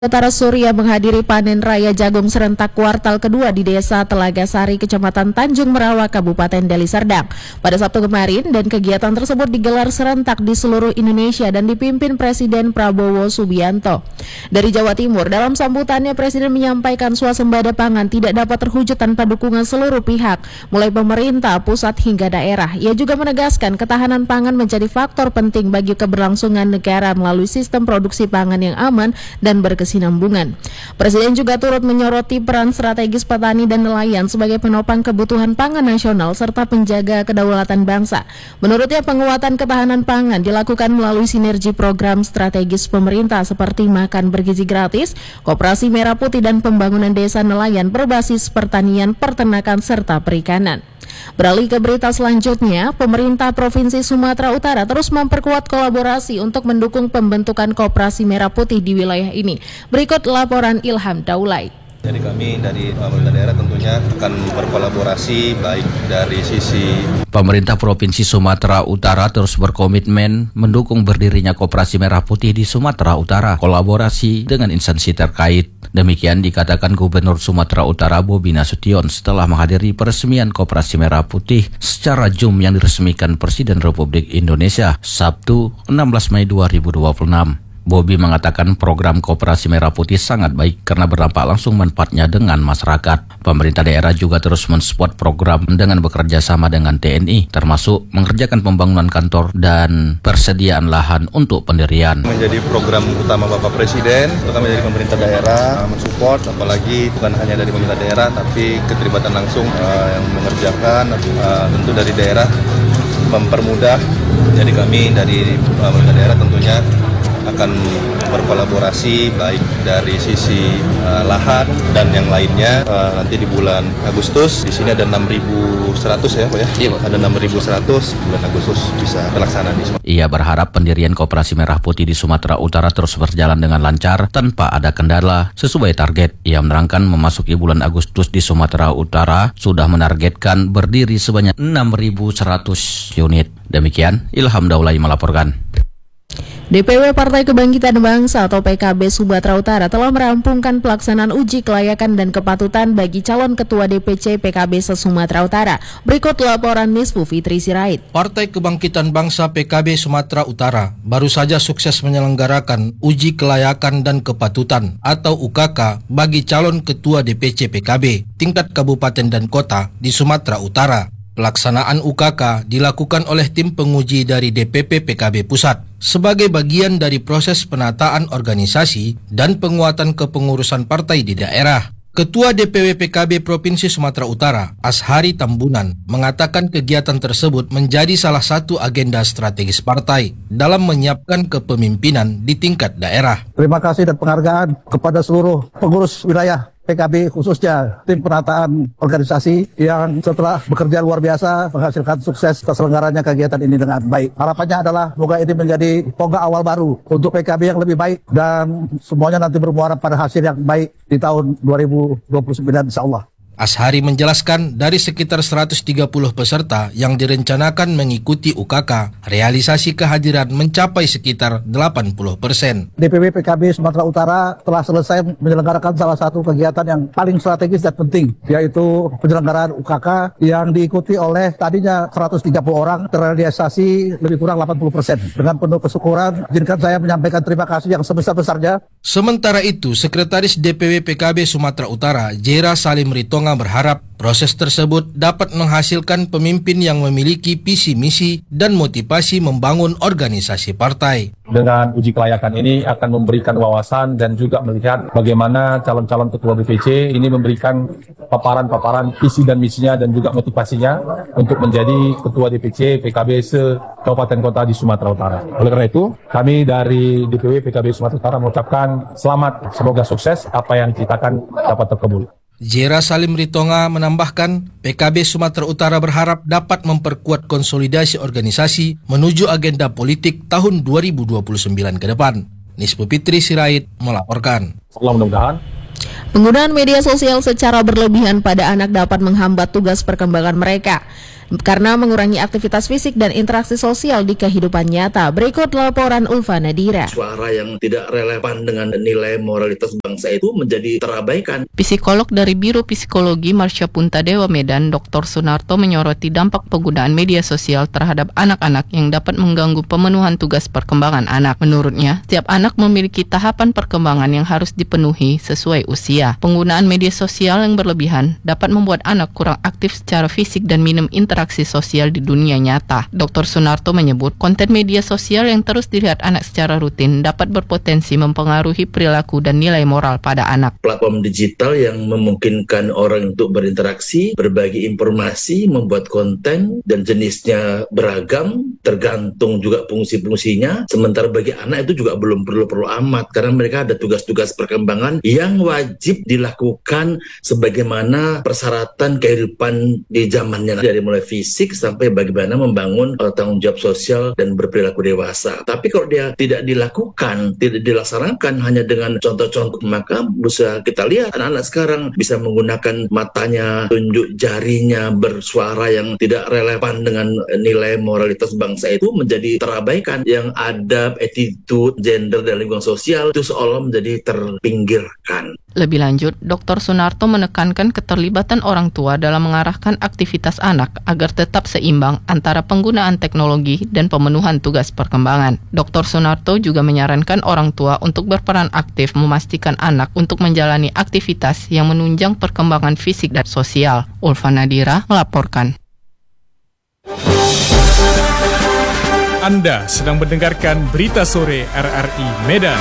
Utara Surya menghadiri panen raya jagung serentak kuartal kedua di Desa Telaga Sari, Kecamatan Tanjung Merawa, Kabupaten Deli Serdang pada Sabtu kemarin, dan kegiatan tersebut digelar serentak di seluruh Indonesia dan dipimpin Presiden Prabowo Subianto. Dari Jawa Timur, dalam sambutannya Presiden menyampaikan swasembada pangan tidak dapat terwujud tanpa dukungan seluruh pihak, mulai pemerintah, pusat hingga daerah. Ia juga menegaskan ketahanan pangan menjadi faktor penting bagi keberlangsungan negara melalui sistem produksi pangan yang aman dan berkesinambungan. Presiden juga turut menyoroti peran strategis petani dan nelayan sebagai penopang kebutuhan pangan nasional serta penjaga kedaulatan bangsa. Menurutnya, penguatan ketahanan pangan dilakukan melalui sinergi program strategis pemerintah seperti makan bergizi gratis, Koperasi Merah Putih, dan pembangunan desa nelayan berbasis pertanian, peternakan, serta perikanan. Beralih ke berita selanjutnya, pemerintah Provinsi Sumatera Utara terus memperkuat kolaborasi untuk mendukung pembentukan Koperasi Merah Putih di wilayah ini. Berikut laporan Ilham Daulay. Jadi kami dari pemerintah daerah tentunya akan berkolaborasi baik dari sisi pemerintah Provinsi Sumatera Utara terus berkomitmen mendukung berdirinya Koperasi Merah Putih di Sumatera Utara, kolaborasi dengan instansi terkait. Demikian dikatakan Gubernur Sumatera Utara Bobi Nasution setelah menghadiri peresmian Koperasi Merah Putih secara Zoom yang diresmikan Presiden Republik Indonesia Sabtu 16 Mei 2026. Bobi mengatakan program Koperasi Merah Putih sangat baik karena berdampak langsung manfaatnya dengan masyarakat. Pemerintah daerah juga terus mensupport program dengan bekerja sama dengan TNI, termasuk mengerjakan pembangunan kantor dan persediaan lahan untuk pendirian. Menjadi program utama Bapak Presiden, itu kami dari pemerintah daerah mensupport, apalagi bukan hanya dari pemerintah daerah, tapi keterlibatan langsung yang mengerjakan, tentu dari daerah mempermudah. Jadi kami dari pemerintah daerah tentunya akan berkolaborasi baik dari sisi lahan dan yang lainnya. Nanti di bulan Agustus di sini ada 6.100 ya Pak ya? Iya Pak. Ada 6.100 bulan Agustus bisa terlaksana di Sumatera. Ia berharap pendirian Koperasi Merah Putih di Sumatera Utara terus berjalan dengan lancar tanpa ada kendala sesuai target. Ia menerangkan memasuki bulan Agustus di Sumatera Utara sudah menargetkan berdiri sebanyak 6.100 unit. Demikian Ilham Daulay melaporkan. DPW Partai Kebangkitan Bangsa atau PKB Sumatera Utara telah merampungkan pelaksanaan uji kelayakan dan kepatutan bagi calon Ketua DPC PKB se-Sumatera Utara. Berikut laporan Nisfu Fitri Sirait. Partai Kebangkitan Bangsa PKB Sumatera Utara baru saja sukses menyelenggarakan uji kelayakan dan kepatutan atau UKK bagi calon Ketua DPC PKB tingkat kabupaten dan kota di Sumatera Utara. Pelaksanaan UKK dilakukan oleh tim penguji dari DPP PKB Pusat sebagai bagian dari proses penataan organisasi dan penguatan kepengurusan partai di daerah. Ketua DPW PKB Provinsi Sumatera Utara, Ashari Tambunan, mengatakan kegiatan tersebut menjadi salah satu agenda strategis partai dalam menyiapkan kepemimpinan di tingkat daerah. Terima kasih dan penghargaan kepada seluruh pengurus wilayah PKB, khususnya tim penataan organisasi yang setelah bekerja luar biasa menghasilkan sukses terselenggaranya kegiatan ini dengan baik. Harapannya adalah semoga ini menjadi tonggak awal baru untuk PKB yang lebih baik dan semuanya nanti bermuara pada hasil yang baik di tahun 2029 insya-Allah. Ashari menjelaskan dari sekitar 130 peserta yang direncanakan mengikuti UKK, realisasi kehadiran mencapai sekitar 80%. DPW PKB Sumatera Utara telah selesai menyelenggarakan salah satu kegiatan yang paling strategis dan penting, yaitu penyelenggaraan UKK yang diikuti oleh tadinya 130 orang, terrealisasi lebih kurang 80%. Dengan penuh kesyukuran, izinkan saya menyampaikan terima kasih yang sebesar-besarnya. Sementara itu, Sekretaris DPW PKB Sumatera Utara, Jera Salim Ritonga, berharap proses tersebut dapat menghasilkan pemimpin yang memiliki visi misi dan motivasi membangun organisasi partai. Dengan uji kelayakan ini akan memberikan wawasan dan juga melihat bagaimana calon-calon ketua DPC ini memberikan paparan-paparan visi dan misinya dan juga motivasinya untuk menjadi ketua DPC PKB se-Kabupaten Kota di Sumatera Utara. Oleh karena itu, kami dari DPW PKB Sumatera Utara mengucapkan selamat, semoga sukses apa yang kita akan dapat terkabul. Jera Salim Ritonga menambahkan, PKB Sumatera Utara berharap dapat memperkuat konsolidasi organisasi menuju agenda politik tahun 2029 ke depan. Nisfu Fitri Sirait melaporkan. Mudah-mudahan penggunaan media sosial secara berlebihan pada anak dapat menghambat tugas perkembangan mereka. karena mengurangi aktivitas fisik dan interaksi sosial di kehidupan nyata. Berikut laporan Ulfa Nadira. Suara yang tidak relevan dengan nilai moralitas bangsa itu menjadi terabaikan. Psikolog dari Biro Psikologi Marsha Puntadewa Medan, Dr. Sunarto menyoroti dampak penggunaan media sosial terhadap anak-anak yang dapat mengganggu pemenuhan tugas perkembangan anak. Menurutnya, setiap anak memiliki tahapan perkembangan yang harus dipenuhi sesuai usia. Penggunaan media sosial yang berlebihan dapat membuat anak kurang aktif secara fisik dan minim interaksi sosial di dunia nyata. Dr. Sunarto menyebut, konten media sosial yang terus dilihat anak secara rutin dapat berpotensi mempengaruhi perilaku dan nilai moral pada anak. Platform digital yang memungkinkan orang untuk berinteraksi, berbagi informasi, membuat konten, dan jenisnya beragam, tergantung juga fungsi-fungsinya. Sementara bagi anak itu juga belum perlu amat, karena mereka ada tugas-tugas perkembangan yang wajib dilakukan sebagaimana persyaratan kehidupan di zamannya, dari mulai fisik sampai bagaimana membangun tanggung jawab sosial dan berperilaku dewasa. Tapi kalau dia tidak dilakukan, tidak dilaksanakan hanya dengan contoh-contoh, maka bisa kita lihat anak-anak sekarang bisa menggunakan matanya, tunjuk jarinya, bersuara yang tidak relevan dengan nilai moralitas bangsa itu menjadi terabaikan. Yang adab, attitude, gender, dan lingkungan sosial itu seolah menjadi terpinggirkan. Lebih lanjut, Dr. Sunarto menekankan keterlibatan orang tua dalam mengarahkan aktivitas anak agar tetap seimbang antara penggunaan teknologi dan pemenuhan tugas perkembangan. Dr. Sunarto juga menyarankan orang tua untuk berperan aktif memastikan anak untuk menjalani aktivitas yang menunjang perkembangan fisik dan sosial. Ulfa Nadira melaporkan. Anda sedang mendengarkan Berita Sore RRI Medan.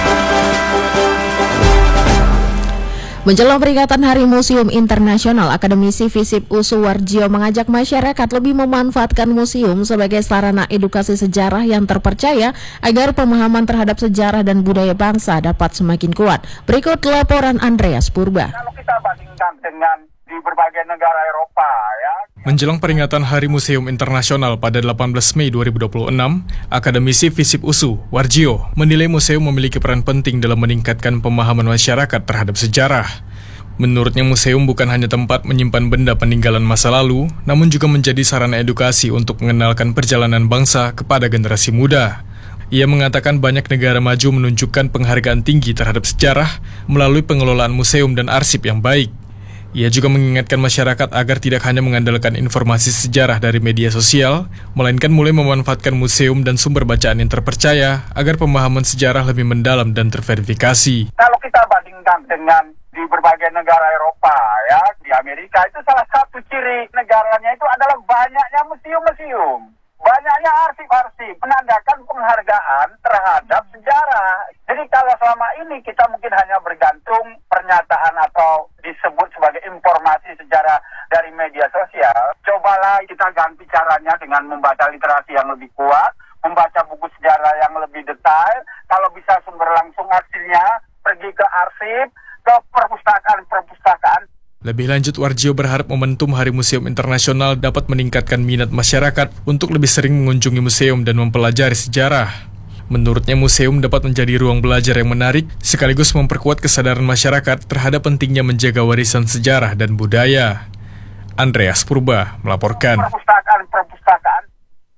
Menjelang peringatan Hari Museum Internasional, Akademisi FISIP USU Warjio mengajak masyarakat lebih memanfaatkan museum sebagai sarana edukasi sejarah yang terpercaya agar pemahaman terhadap sejarah dan budaya bangsa dapat semakin kuat. Berikut laporan Andreas Purba. Kalau kita bandingkan dengan di berbagai negara Eropa, ya. Menjelang peringatan Hari Museum Internasional pada 18 Mei 2026, Akademisi FISIP USU Warjio menilai museum memiliki peran penting dalam meningkatkan pemahaman masyarakat terhadap sejarah. Menurutnya, museum bukan hanya tempat menyimpan benda peninggalan masa lalu, namun juga menjadi sarana edukasi untuk mengenalkan perjalanan bangsa kepada generasi muda. Ia mengatakan banyak negara maju menunjukkan penghargaan tinggi terhadap sejarah melalui pengelolaan museum dan arsip yang baik. Ia juga mengingatkan masyarakat agar tidak hanya mengandalkan informasi sejarah dari media sosial, melainkan mulai memanfaatkan museum dan sumber bacaan yang terpercaya agar pemahaman sejarah lebih mendalam dan terverifikasi. Kalau kita bandingkan dengan di berbagai negara Eropa, ya, di Amerika itu salah satu ciri negaranya itu adalah banyaknya museum-museum, banyaknya arsip-arsip, menandakan penghargaan terhadap sejarah. Jadi kalau selama ini kita mungkin hanya bergantung pernyataan atau disebut sebagai informasi sejarah dari media sosial, cobalah kita ganti caranya dengan membaca literasi yang lebih kuat, membaca buku sejarah yang lebih detail, kalau bisa sumber langsung aslinya, pergi ke arsip, ke perpustakaan. Lebih lanjut, Warjio berharap momentum Hari Museum Internasional dapat meningkatkan minat masyarakat untuk lebih sering mengunjungi museum dan mempelajari sejarah. Menurutnya, museum dapat menjadi ruang belajar yang menarik, sekaligus memperkuat kesadaran masyarakat terhadap pentingnya menjaga warisan sejarah dan budaya. Andreas Purba melaporkan. Perpustakaan.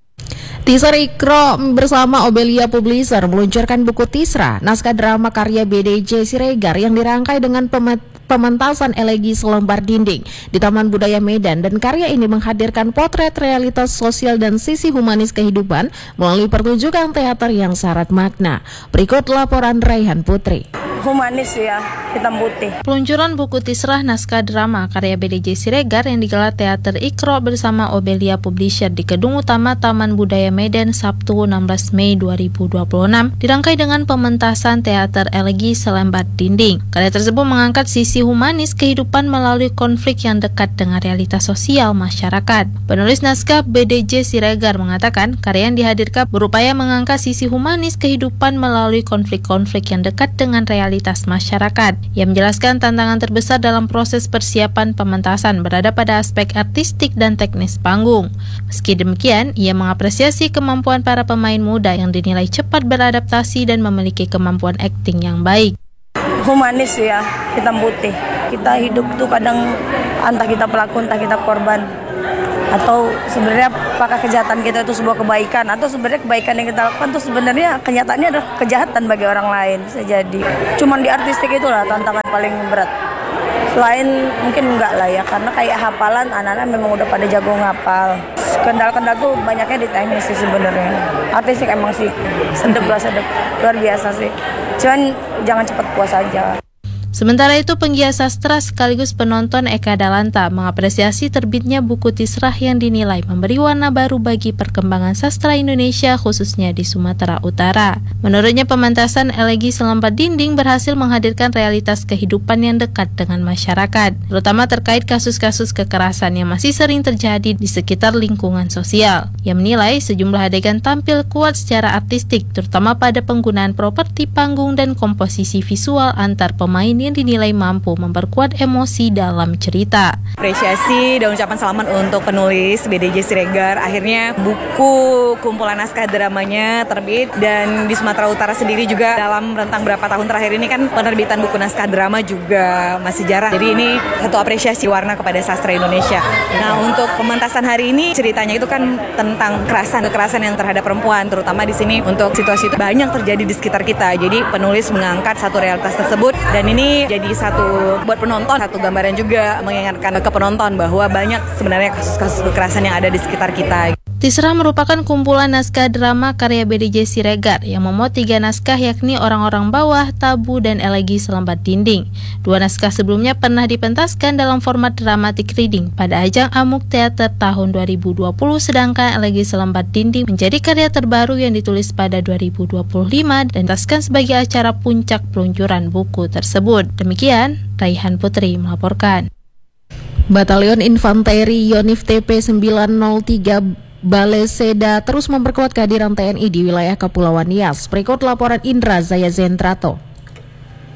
Tisar Ikro bersama Obelia Publisher meluncurkan buku Tisra, naskah drama karya BDJ Siregar yang dirangkai dengan pementasan elegi selembar dinding di Taman Budaya Medan, dan karya ini menghadirkan potret realitas sosial dan sisi humanis kehidupan melalui pertunjukan teater yang syarat makna. Berikut laporan Raihan Putri. Humanis ya, hitam putih. Peluncuran buku Tisrah naskah drama karya BDJ Siregar yang digelar Teater Ikro bersama Obelia Publisher di Gedung Utama Taman Budaya Medan Sabtu 16 Mei 2026 dirangkai dengan pementasan teater elegi selembar dinding. Karya tersebut mengangkat sisi humanis kehidupan melalui konflik yang dekat dengan realitas sosial masyarakat. Penulis naskah BDJ Siregar mengatakan karya yang dihadirkan berupaya mengangkat sisi humanis kehidupan melalui konflik-konflik yang dekat dengan realitas masyarakat. Ia menjelaskan tantangan terbesar dalam proses persiapan pementasan berada pada aspek artistik dan teknis panggung. Meski demikian, ia mengapresiasi kemampuan para pemain muda yang dinilai cepat beradaptasi dan memiliki kemampuan akting yang baik. Humanis ya, hitam putih. Kita hidup tuh kadang entah kita pelaku, entah kita korban. Atau sebenarnya apakah kejahatan kita itu sebuah kebaikan, atau sebenarnya kebaikan yang kita lakukan itu sebenarnya kenyataannya adalah kejahatan bagi orang lain, bisa jadi. Cuman di artistik itulah tantangan paling berat. Selain mungkin enggak lah ya, karena kayak hafalan anak-anak memang udah pada jago ngapal. Kendala-kendala tuh banyaknya di teknis sih sebenarnya. Artistik emang sih sedep luar biasa sih. Cuman jangan cepat puas aja. Sementara itu, penggiat sastra sekaligus penonton Eka Dalanta mengapresiasi terbitnya buku Tisrah yang dinilai memberi warna baru bagi perkembangan sastra Indonesia khususnya di Sumatera Utara. Menurutnya, pementasan Elegi Selempat Dinding berhasil menghadirkan realitas kehidupan yang dekat dengan masyarakat, terutama terkait kasus-kasus kekerasan yang masih sering terjadi di sekitar lingkungan sosial. Ia menilai sejumlah adegan tampil kuat secara artistik, terutama pada penggunaan properti panggung dan komposisi visual antar pemain yang dinilai mampu memperkuat emosi dalam cerita. Apresiasi dan ucapan selamat untuk penulis BDJ Siregar. Akhirnya buku kumpulan naskah dramanya terbit, dan di Sumatera Utara sendiri juga dalam rentang berapa tahun terakhir ini kan penerbitan buku naskah drama juga masih jarang. Jadi ini satu apresiasi warna kepada sastra Indonesia. Nah, untuk pementasan hari ini ceritanya itu kan tentang kekerasan yang terhadap perempuan, terutama di sini untuk situasi itu banyak terjadi di sekitar kita. Jadi penulis mengangkat satu realitas tersebut, dan ini jadi satu buat penonton, satu gambaran juga mengingatkan ke penonton bahwa banyak sebenarnya kasus-kasus kekerasan yang ada di sekitar kita. Tisrah merupakan kumpulan naskah drama karya BDJ Siregar yang memuat 3 naskah, yakni Orang-Orang Bawah, Tabu, dan Elegi Selempat Dinding. 2 naskah sebelumnya pernah dipentaskan dalam format dramatic reading pada ajang Amuk Teater tahun 2020, sedangkan Elegi Selempat Dinding menjadi karya terbaru yang ditulis pada 2025 dan dipentaskan sebagai acara puncak peluncuran buku tersebut. Demikian, Raihan Putri melaporkan. Batalion Infanteri Yonif TP 903 Baleseda terus memperkuat kehadiran TNI di wilayah Kepulauan Nias. Berikut laporan Indra Zaya Zentrato.